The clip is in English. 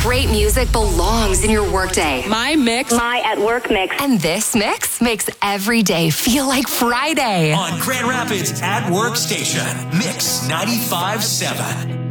Great music belongs in your workday. My mix. My at work mix. And this mix makes every day feel like Friday. On Grand Rapids at Work Station, Mix 95.7.